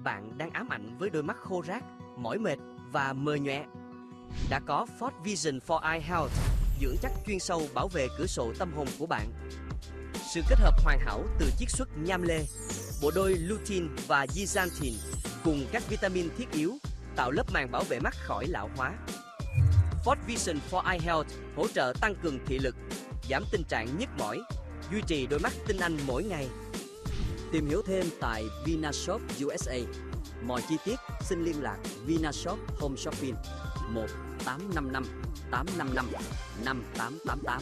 bạn đang ám ảnh với đôi mắt khô ráp, mỏi mệt và mờ nhòe. Đã có Ford Vision for Eye Health, dưỡng chất chuyên sâu bảo vệ cửa sổ tâm hồn của bạn. Sự kết hợp hoàn hảo từ chiết xuất nham lê, bộ đôi lutein và zeaxanthin cùng các vitamin thiết yếu tạo lớp màng bảo vệ mắt khỏi lão hóa. Ford Vision for Eye Health hỗ trợ tăng cường thị lực, giảm tình trạng nhức mỏi, duy trì đôi mắt tinh anh mỗi ngày. Tìm hiểu thêm tại Vinashop USA. Mọi chi tiết xin liên lạc Vinashop Home Shopping 1855 855 5888.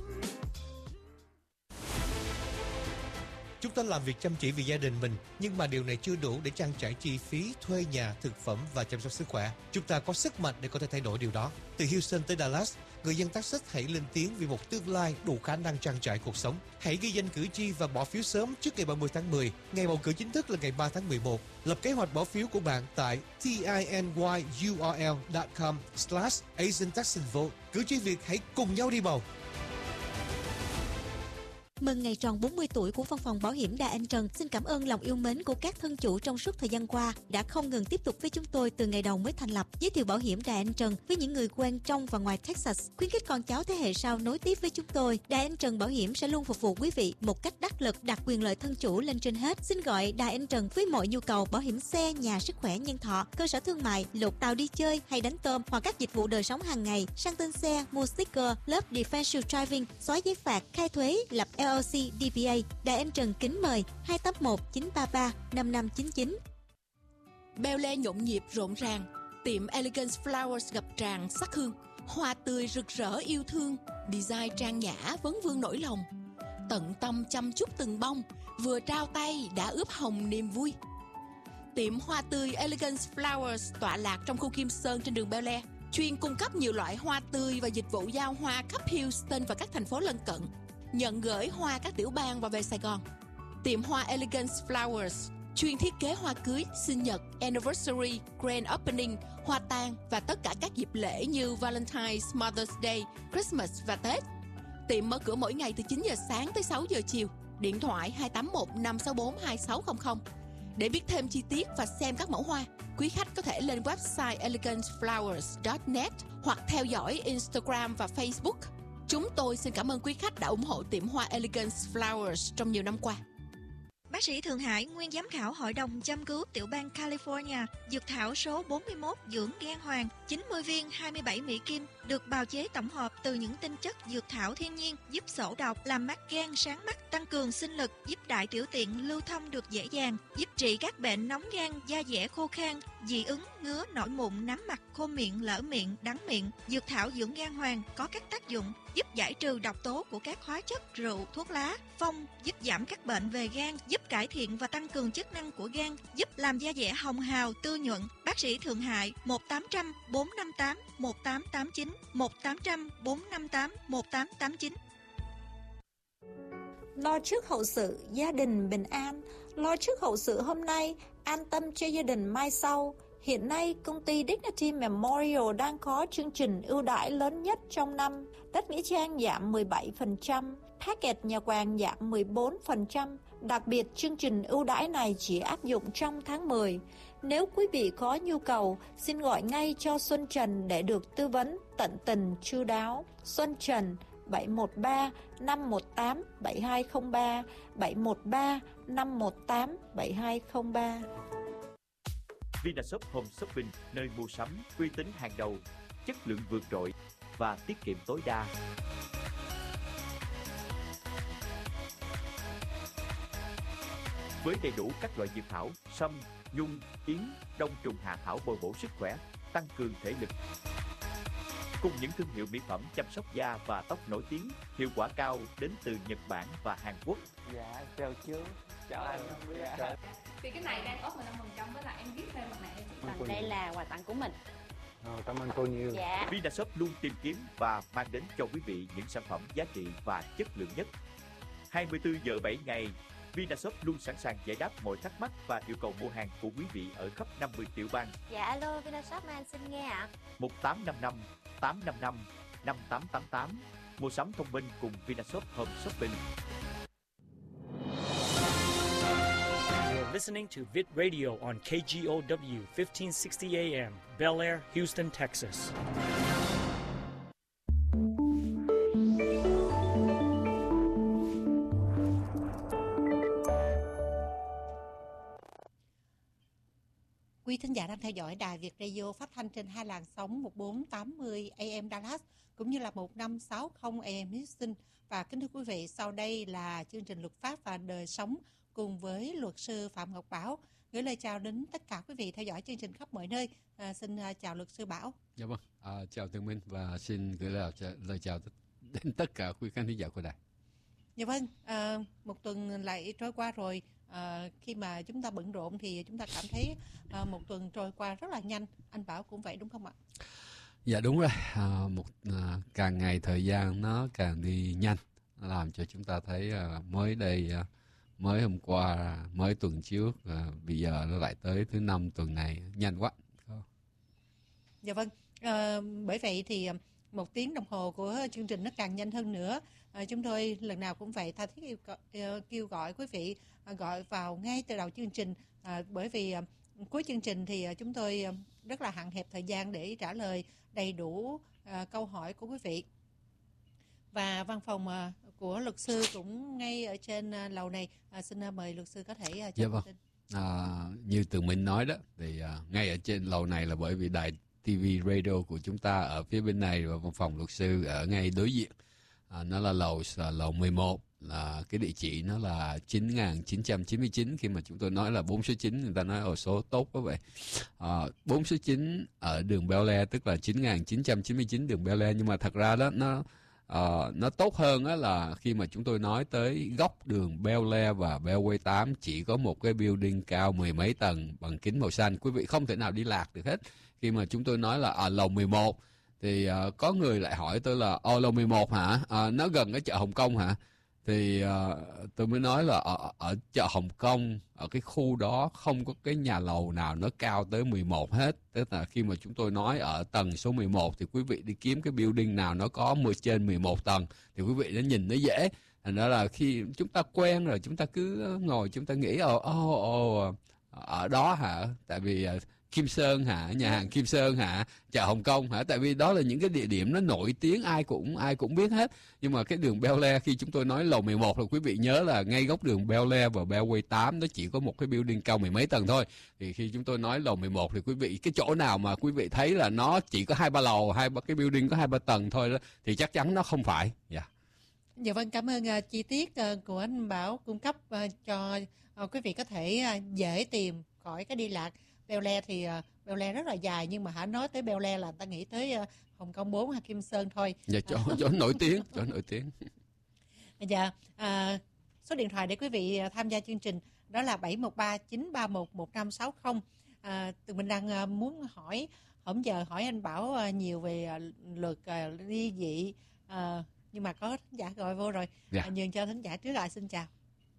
Chúng ta làm việc chăm chỉ vì gia đình mình, nhưng mà điều này chưa đủ để trang trải chi phí thuê nhà, thực phẩm và chăm sóc sức khỏe. Chúng ta có sức mạnh để có thể thay đổi điều đó. Từ Houston tới Dallas, người dân Texas hãy lên tiếng vì một tương lai đủ khả năng trang trải cuộc sống. Hãy ghi danh cử tri và bỏ phiếu sớm trước ngày 30 tháng 10. Ngày bầu cử chính thức là ngày 3 tháng 11. Lập kế hoạch bỏ phiếu của bạn tại tinyurl.com/AsianTexanVote. Cử tri Việt hãy cùng nhau đi bầu. Mừng ngày tròn 40 tuổi của Văn phòng Bảo hiểm Đài Anh Trần. Xin cảm ơn lòng yêu mến của các thân chủ trong suốt thời gian qua đã không ngừng tiếp tục với chúng tôi từ ngày đầu mới thành lập. Giới thiệu bảo hiểm Đài Anh Trần với những người quen trong và ngoài Texas, khuyến khích con cháu thế hệ sau nối tiếp với chúng tôi. Đài Anh Trần Bảo hiểm sẽ luôn phục vụ quý vị một cách đắc lực, đặt quyền lợi thân chủ lên trên hết. Xin gọi Đài Anh Trần với mọi nhu cầu bảo hiểm xe, nhà, sức khỏe, nhân thọ, cơ sở thương mại, lục tàu đi chơi hay đánh tôm hoặc các dịch vụ đời sống hàng ngày, sang tên xe, mua sticker, lớp defensive driving, xóa giấy phạt, khai thuế, lập LLC, DBA. Đài Anh Trần kính mời 281 933 5599. Beo le nhộn nhịp rộn ràng, tiệm Elegance Flowers ngập tràn sắc hương, hoa tươi rực rỡ yêu thương, design trang nhã vấn vương nỗi lòng, tận tâm chăm chút từng bông, vừa trao tay đã ướp hồng niềm vui. Tiệm hoa tươi Elegance Flowers tọa lạc trong khu Kim Sơn trên đường Bel Air, chuyên cung cấp nhiều loại hoa tươi và dịch vụ giao hoa khắp Houston và các thành phố lân cận. Nhận gửi hoa các tiểu bang và về Sài Gòn. Tiệm hoa Elegance Flowers chuyên thiết kế hoa cưới, sinh nhật, anniversary, grand opening, hoa tang và tất cả các dịp lễ như Valentine's, Mother's Day, Christmas và Tết. Tiệm mở cửa mỗi ngày từ 9 giờ sáng tới 6 giờ chiều. Điện thoại 281 564 2600. Để biết thêm chi tiết và xem các mẫu hoa, quý khách có thể lên website eleganceflowers.net hoặc theo dõi Instagram và Facebook. Chúng tôi xin cảm ơn quý khách đã ủng hộ tiệm hoa Elegance Flowers trong nhiều năm qua. Bác sĩ Thượng Hải, nguyên giám khảo Hội đồng chăm cứu tiểu bang California, dược thảo số 41 dưỡng gan hoàng, 90 viên 27 mỹ kim, được bào chế tổng hợp từ những tinh chất dược thảo thiên nhiên, giúp sổ độc, làm mắt gan sáng mắt, tăng cường sinh lực, giúp đại tiểu tiện lưu thông được dễ dàng, giúp trị các bệnh nóng gan, da dẻ khô khan, dị ứng, ngứa, nổi mụn, nám mặt, khô miệng, lở miệng, đắng miệng. Dược thảo dưỡng gan hoàng có các tác dụng giúp giải trừ độc tố của các hóa chất rượu, thuốc lá, phong, giúp giảm các bệnh về gan, giúp cải thiện và tăng cường chức năng của gan, giúp làm da dẻ hồng hào, tươi nhuận. Bác sĩ Thượng Hải 1800 458 1889 1800 458 1889. Lo trước hậu sự, gia đình bình an. Lo trước hậu sự hôm nay, an tâm cho gia đình mai sau. Hiện nay, công ty Dignity Memorial đang có chương trình ưu đãi lớn nhất trong năm. Đất nghĩa trang giảm 17%, package nhà quàng giảm 14%. Đặc biệt, chương trình ưu đãi này chỉ áp dụng trong tháng 10. Nếu quý vị có nhu cầu, xin gọi ngay cho Xuân Trần để được tư vấn tận tình chu đáo. Xuân Trần 713 518 7203 713 518 7203. Vinashop Home Shopping, nơi mua sắm uy tín hàng đầu, chất lượng vượt trội và tiết kiệm tối đa. Với đầy đủ các loại dược thảo, sâm, nhung, yến, đông trùng hạ thảo bồi bổ sức khỏe, tăng cường thể lực. Cùng những thương hiệu mỹ phẩm chăm sóc da và tóc nổi tiếng, hiệu quả cao đến từ Nhật Bản và Hàn Quốc. Dạ, chào chú. Chào anh. Dạ. Thì cái này đang offer 15% với lại em viết thêm mặt nạ. Còn đây là quà tặng của mình. Cảm ơn cô nhiều. Dạ. Vinashop luôn tìm kiếm và mang đến cho quý vị những sản phẩm giá trị và chất lượng nhất. 24 giờ 7 ngày, Vinashop luôn sẵn sàng giải đáp mọi thắc mắc và yêu cầu mua hàng của quý vị ở khắp 50 tiểu bang. Dạ alo, Vinashop man xin nghe ạ. 1855 855 5888. Mua sắm thông minh cùng Vinashop Home Shopping. You're listening to Vid Radio on KGOW 1560 AM, Bel Air, Houston, Texas. Quý thính giả đang theo dõi Đài Việt Radio phát thanh trên hai làn sóng 1480 AM Dallas cũng như là 1560 AM Houston. Và kính thưa quý vị, sau đây là chương trình luật pháp và đời sống cùng với luật sư Phạm Ngọc Bảo. Gửi lời chào đến tất cả quý vị theo dõi chương trình khắp mọi nơi. Xin chào luật sư Bảo. Dạ vâng, chào Tường Minh và xin gửi lời chào đến tất cả quý khán thính giả của đài. Dạ vâng, một tuần lại trôi qua rồi. Khi mà chúng ta bận rộn thì chúng ta cảm thấy một tuần trôi qua rất là nhanh. Anh Bảo cũng vậy đúng không ạ? Dạ đúng rồi, càng ngày thời gian nó càng đi nhanh, làm cho chúng ta thấy mới hôm qua, mới tuần trước, bây giờ nó lại tới thứ năm tuần này, nhanh quá. Dạ vâng, bởi vậy thì 1 tiếng đồng hồ của chương trình nó càng nhanh hơn nữa. Chúng tôi lần nào cũng vậy, tha thiết kêu gọi quý vị gọi vào ngay từ đầu chương trình, bởi vì cuối chương trình thì chúng tôi rất là hạn hẹp thời gian để trả lời đầy đủ câu hỏi của quý vị. Và văn phòng của luật sư cũng ngay ở trên lầu này. Xin mời luật sư có thể cho thông tin. Như Tường Minh nói đó, thì ngay ở trên lầu này là bởi vì đài TV Radio của chúng ta ở phía bên này và văn phòng luật sư ở ngay đối diện. Nó là lầu 11, là cái địa chỉ nó là 9999. Khi mà chúng tôi nói là 4 số 9, người ta nói số tốt quá vậy. 4 số 9 ở đường Bel Air, tức là 9999 đường Bel Air. Nhưng mà thật ra đó nó tốt hơn á là khi mà chúng tôi nói tới góc đường Bel Air và Beltway 8 chỉ có một cái building cao 10 mấy tầng bằng kính màu xanh. Quý vị không thể nào đi lạc được hết. Khi mà chúng tôi nói là lầu 11 thì có người lại hỏi tôi là lầu 11 hả? Nó gần cái chợ Hồng Kông hả? Thì tôi mới nói là ở chợ Hồng Kông, ở cái khu đó không có cái nhà lầu nào nó cao tới 11 hết. Tức là khi mà chúng tôi nói ở tầng số 11 thì quý vị đi kiếm cái building nào nó có trên 11 tầng thì quý vị nó nhìn nó dễ. Thành ra là khi chúng ta quen rồi, chúng ta cứ ngồi chúng ta nghĩ ở đó hả? Tại vì Kim Sơn hả, nhà hàng Kim Sơn hả, chợ Hồng Kông hả, tại vì đó là những cái địa điểm nó nổi tiếng, ai cũng biết hết. Nhưng mà cái đường Bel Air, khi chúng tôi nói lầu 11 là quý vị nhớ là ngay góc đường Bel Air và Beltway 8 nó chỉ có một cái building cao 10 mấy tầng thôi. Thì khi chúng tôi nói lầu 11 thì quý vị, cái chỗ nào mà quý vị thấy là nó chỉ có 2-3 lầu, cái building có 2-3 tầng thôi đó, thì chắc chắn nó không phải. Dạ vâng, cảm ơn chi tiết của anh Bảo cung cấp cho quý vị có thể dễ tìm khỏi cái đi lạc. Bel Air thì Bel Air rất là dài, nhưng mà nói tới Bel Air là ta nghĩ tới Hồng Kông 4 hay Kim Sơn thôi. Dạ, chỗ nổi tiếng, chỗ nổi tiếng. Dạ, số điện thoại để quý vị tham gia chương trình đó là 713-931-1560. Tụi mình đang muốn hỏi anh Bảo nhiều về luật ly dị, nhưng mà có thính giả gọi vô rồi. Nhường cho thính giả trước lại, xin chào.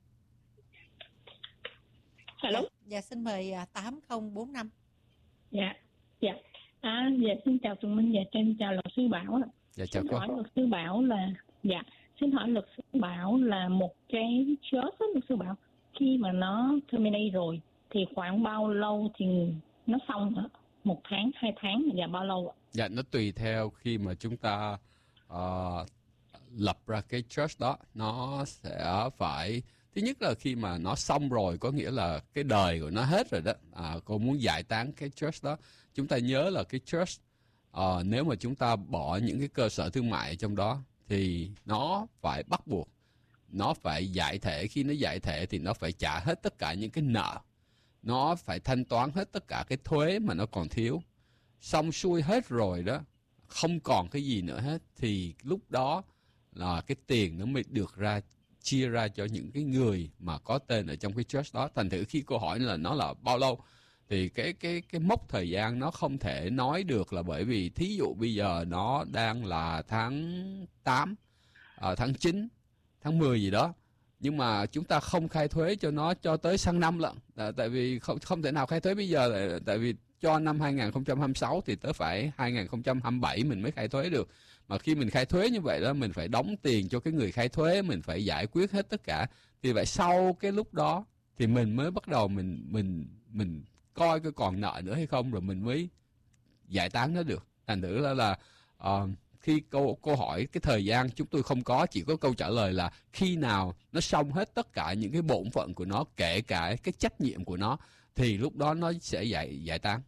Hello. Dạ, xin mời 8045. Dạ. Xin chào Tùng Minh và xin chào luật sư Bảo. Dạ, chào xin cô. hỏi luật sư Bảo là xin hỏi luật sư Bảo là một cái trust đó, luật sư Bảo khi mà nó terminate rồi thì khoảng bao lâu thì nó xong hả? 1 tháng, 2 tháng và bao lâu ạ? Dạ, nó tùy theo khi mà chúng ta lập ra cái trust đó, nó sẽ phải, thứ nhất là khi mà nó xong rồi, có nghĩa là cái đời của nó hết rồi đó. Cô muốn giải tán cái trust đó, chúng ta nhớ là cái trust, nếu mà chúng ta bỏ những cái cơ sở thương mại ở trong đó thì nó phải bắt buộc, nó phải giải thể. Khi nó giải thể thì nó phải trả hết tất cả những cái nợ, nó phải thanh toán hết tất cả cái thuế mà nó còn thiếu. Xong xuôi hết rồi đó, không còn cái gì nữa hết, thì lúc đó là cái tiền nó mới được chia ra cho những cái người mà có tên ở trong cái trust đó. Thành thử khi cô hỏi là nó là bao lâu thì cái mốc thời gian nó không thể nói được, là bởi vì thí dụ bây giờ nó đang là tháng 8, tháng 9, tháng 10 gì đó, nhưng mà chúng ta không khai thuế cho nó cho tới sang năm lận. Tại vì không thể nào khai thuế bây giờ, tại vì cho năm 2026 thì tới phải 2027 mình mới khai thuế được. Mà khi mình khai thuế như vậy đó, mình phải đóng tiền cho cái người khai thuế, mình phải giải quyết hết tất cả. Thì vậy sau cái lúc đó thì mình mới bắt đầu mình coi cái còn nợ nữa hay không, rồi mình mới giải tán nó được. Thành thử là khi câu hỏi cái thời gian chúng tôi không có, chỉ có câu trả lời là khi nào nó xong hết tất cả những cái bổn phận của nó, kể cả cái trách nhiệm của nó, thì lúc đó nó sẽ giải tán.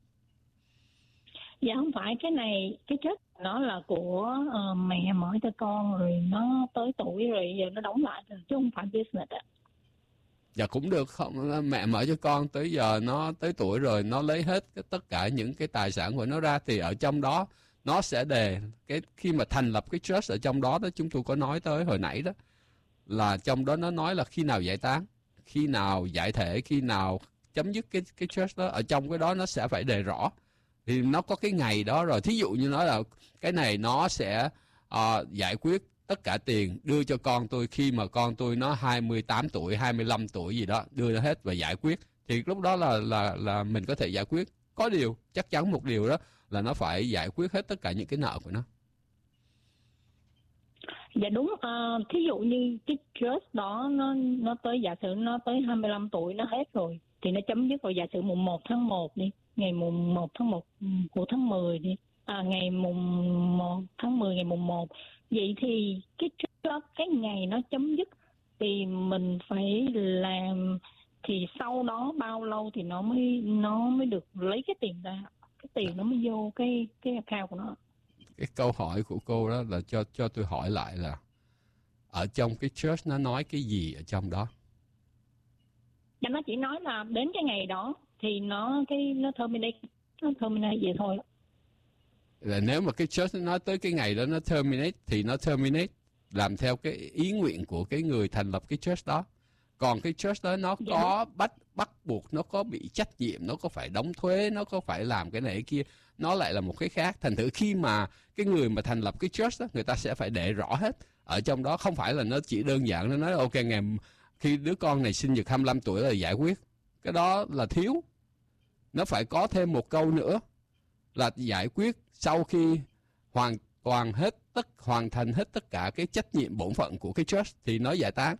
Dạ không phải, cái này cái chết nó là của mẹ mở cho con, rồi nó tới tuổi rồi giờ nó đóng lại, chứ không phải business ạ. Dạ cũng được, không, mẹ mở cho con tới giờ nó tới tuổi rồi, nó lấy hết tất cả những cái tài sản của nó ra, thì ở trong đó nó sẽ đề cái khi mà thành lập cái trust ở trong đó chúng tôi có nói tới hồi nãy đó, là trong đó nó nói là khi nào giải tán, khi nào giải thể, khi nào chấm dứt cái trust đó, ở trong cái đó nó sẽ phải đề rõ. Thì nó có cái ngày đó rồi. Thí dụ như nói là cái này nó sẽ giải quyết tất cả tiền đưa cho con tôi khi mà con tôi nó 28 tuổi, 25 tuổi gì đó, đưa ra hết và giải quyết. Thì lúc đó là mình có thể giải quyết. Có điều, chắc chắn một điều đó là nó phải giải quyết hết tất cả những cái nợ của nó. Dạ đúng, thí dụ như cái trust đó nó tới, giả sử nó tới 25 tuổi nó hết rồi thì nó chấm dứt rồi. Giả sử mùng 1 tháng 1 đi, ngày mùng 1 tháng 1 của tháng 10 đi, ngày mùng 1 tháng 10 ngày mùng 1. Vậy thì cái ngày nó chấm dứt thì mình phải làm, thì sau đó bao lâu thì nó mới được lấy cái tiền ra, cái tiền nó mới vô cái account của nó. Cái câu hỏi của cô đó là cho tôi hỏi lại là ở trong cái trust nó nói cái gì ở trong đó? Dạ nó chỉ nói là đến cái ngày đó thì nó terminate vậy thôi. Là nếu mà cái trust nó nói tới cái ngày đó nó terminate thì nó terminate làm theo cái ý nguyện của cái người thành lập cái trust đó. Còn cái trust đó nó có bắt buộc, nó có bị trách nhiệm, nó có phải đóng thuế, nó có phải làm cái này cái kia, nó lại là một cái khác. Thành thử khi mà cái người mà thành lập cái trust đó, người ta sẽ phải để rõ hết ở trong đó. Không phải là nó chỉ đơn giản nó nói ok ngày khi đứa con này sinh được 25 tuổi là giải quyết. Cái đó là thiếu. Nó phải có thêm một câu nữa là giải quyết sau khi hoàn thành hết tất cả cái trách nhiệm bổn phận của cái trust thì nó giải tán.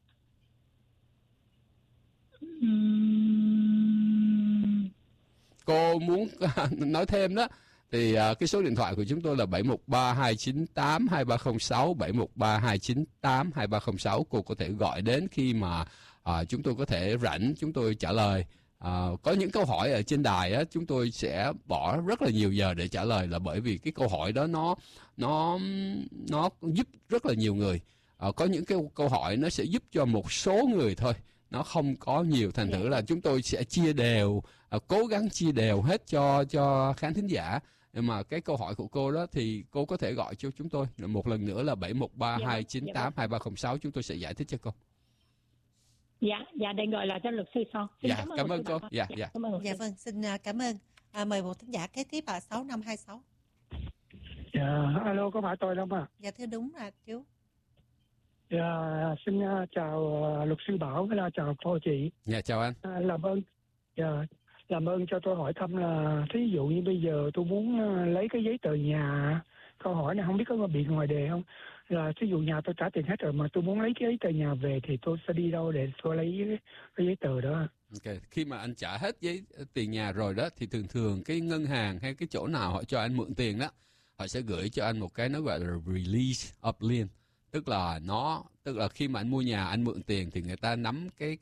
Cô muốn nói thêm đó thì cái số điện thoại của chúng tôi là 713-298-2306, 713-298-2306. Cô có thể gọi đến khi mà chúng tôi có thể rảnh, chúng tôi trả lời. Có những câu hỏi ở trên đài á, chúng tôi sẽ bỏ rất là nhiều giờ để trả lời, là bởi vì cái câu hỏi đó nó giúp rất là nhiều người. Có những cái câu hỏi nó sẽ giúp cho một số người thôi, nó không có nhiều. Thành thử là chúng tôi sẽ chia đều, cố gắng chia đều hết cho khán thính giả. Nhưng mà cái câu hỏi của cô đó thì cô có thể gọi cho chúng tôi một lần nữa là 713-298-2306, chúng tôi sẽ giải thích cho cô. Dạ, để gọi lại cho luật sư sau. Xin cảm ơn cô. Dạ, vâng, xin cảm ơn. Mời một thính giả kế tiếp là 6526. Dạ, alo, có phải tôi không ạ? Dạ thưa, đúng là chú. Dạ, xin chào luật sư Bảo với là chào cô chị. Dạ, chào anh. Làm ơn cho tôi hỏi thăm là thí dụ như bây giờ tôi muốn lấy cái giấy tờ nhà, câu hỏi này không biết có bị ngoài đề không, là thí dụ nhà tôi trả tiền hết rồi mà tôi muốn lấy cái giấy tờ nhà về thì tôi sẽ đi đâu để tôi lấy cái giấy tờ đó? Ok, khi mà anh trả hết tiền nhà rồi đó thì thường cái ngân hàng hay cái chỗ nào họ cho anh mượn tiền đó, họ sẽ gửi cho anh một cái nó gọi là release of lien. Tức là khi mà anh mua nhà, anh mượn tiền thì người ta nắm cái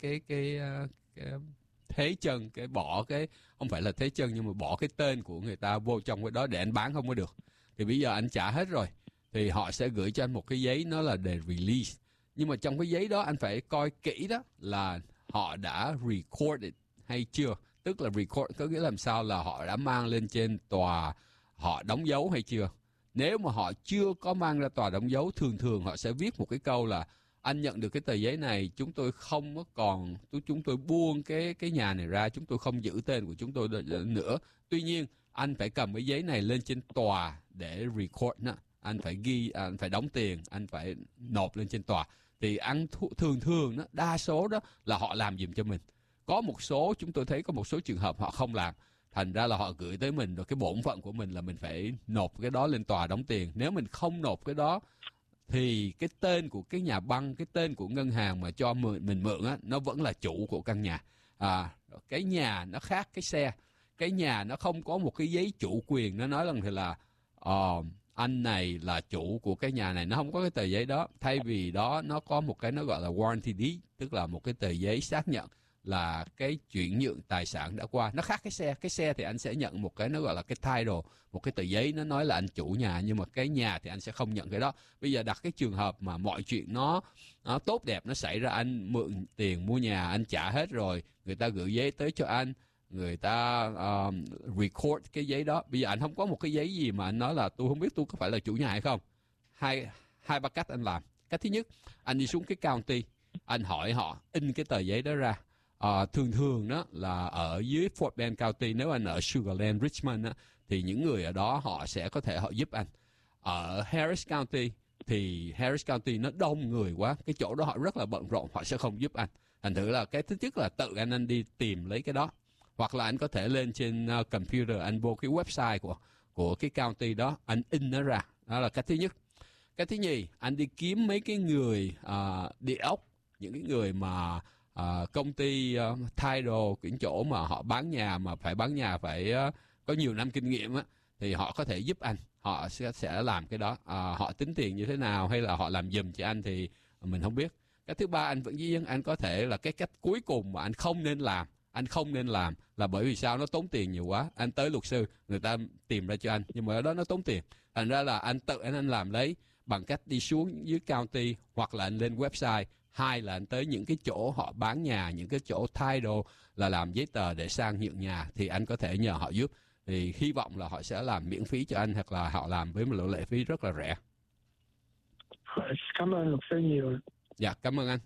thế chân, không phải là thế chân nhưng mà bỏ cái tên của người ta vô trong cái đó để anh bán không có được. Thì bây giờ anh trả hết rồi thì họ sẽ gửi cho anh một cái giấy, nó là để release. Nhưng mà trong cái giấy đó anh phải coi kỹ đó là họ đã recorded hay chưa. Tức là record có nghĩa làm sao là họ đã mang lên trên tòa, họ đóng dấu hay chưa. Nếu mà họ chưa có mang ra tòa đóng dấu, thường họ sẽ viết một cái câu là anh nhận được cái tờ giấy này, chúng tôi không còn, chúng tôi buông cái nhà này ra, chúng tôi không giữ tên của chúng tôi nữa. Tuy nhiên, anh phải cầm cái giấy này lên trên tòa để record nữa. Anh phải ghi, anh phải đóng tiền, anh phải nộp lên trên tòa. Thì anh thường đó, đa số đó là họ làm giùm cho mình. Có một số, chúng tôi thấy có một số trường hợp họ không làm. Thành ra là họ gửi tới mình, rồi cái bổn phận của mình là mình phải nộp cái đó lên tòa đóng tiền. Nếu mình không nộp cái đó thì cái tên của cái nhà băng, cái tên của ngân hàng mà cho mình mượn á, nó vẫn là chủ của căn nhà. Cái nhà nó khác cái xe. Cái nhà nó không có một cái giấy chủ quyền, nó nói rằng thì là anh này là chủ của cái nhà này, nó không có cái tờ giấy đó. Thay vì đó nó có một cái nó gọi là warranty deed, tức là một cái tờ giấy xác nhận là cái chuyển nhượng tài sản đã qua. Nó khác cái xe. Cái xe thì anh sẽ nhận một cái nó gọi là cái title, một cái tờ giấy nó nói là anh chủ nhà, nhưng mà cái nhà thì anh sẽ không nhận cái đó. Bây giờ đặt cái trường hợp mà mọi chuyện nó tốt đẹp nó xảy ra, anh mượn tiền mua nhà, anh trả hết rồi, người ta gửi giấy tới cho anh, người ta record cái giấy đó. Bây giờ anh không có một cái giấy gì mà anh nói là tôi không biết tôi có phải là chủ nhà hay không. Hai ba cách anh làm. Cách thứ nhất, anh đi xuống cái county, anh hỏi họ in cái tờ giấy đó ra. Thường đó là ở dưới Fort Bend County, nếu anh ở Sugar Land, Richmond á, thì những người ở đó họ sẽ có thể họ giúp anh. Ở Harris County thì Harris County nó đông người quá, cái chỗ đó họ rất là bận rộn, họ sẽ không giúp anh. Thành thử là cái thứ nhất là tự anh đi tìm lấy cái đó, hoặc là anh có thể lên trên computer, anh vô cái website của cái county đó, anh in nó ra. Đó là cách thứ nhất. Cái thứ nhì, anh đi kiếm mấy cái người địa ốc, những cái người mà công ty title, cái chỗ mà họ bán nhà mà phải bán nhà phải có nhiều năm kinh nghiệm á, thì họ có thể giúp anh. Họ sẽ làm cái đó. Họ tính tiền như thế nào hay là họ làm giùm cho anh thì mình không biết. Cái thứ ba, anh vẫn dĩ nhiên anh có thể là cái cách cuối cùng mà anh không nên làm. Anh không nên làm là bởi vì sao? Nó tốn tiền nhiều quá. Anh tới luật sư, người ta tìm ra cho anh, nhưng mà ở đó nó tốn tiền. Thành ra là anh tự anh làm lấy bằng cách đi xuống dưới county, hoặc là anh lên website, hai là anh tới những cái chỗ họ bán nhà, những cái chỗ title là làm giấy tờ để sang nhượng nhà, thì anh có thể nhờ họ giúp. Thì hy vọng là họ sẽ làm miễn phí cho anh, hoặc là họ làm với một lộ lệ phí rất là rẻ. Cảm ơn luật sư nhiều. Dạ, cảm ơn anh.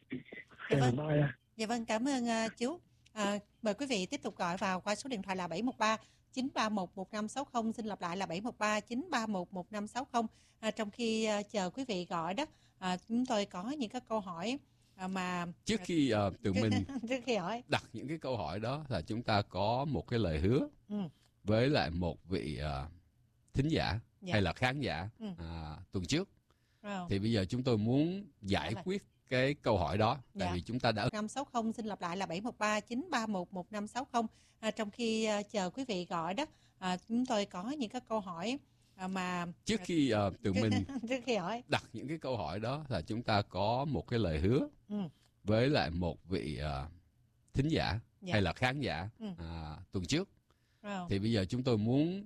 Dạ vâng, cảm ơn chú. Mời quý vị tiếp tục gọi vào qua số điện thoại là 713 931 1560. Xin lặp lại là 713 931 1560. Trong khi chờ quý vị gọi đó, chúng tôi có những cái câu hỏi mà trước khi tụi mình trước khi hỏi đặt những cái câu hỏi đó là chúng ta có một cái lời hứa với lại một vị thính giả hay là khán giả tuần trước. Thì bây giờ chúng tôi muốn giải quyết cái câu hỏi đó, tại vì chúng ta đã 1560. Xin lặp lại là 713 931 1560. Trong khi chờ quý vị gọi đó, chúng tôi có những cái câu hỏi mà trước khi tụi mình trước khi hỏi đặt những cái câu hỏi đó là chúng ta có một cái lời hứa với lại một vị thính giả hay là khán giả tuần trước. Thì bây giờ chúng tôi muốn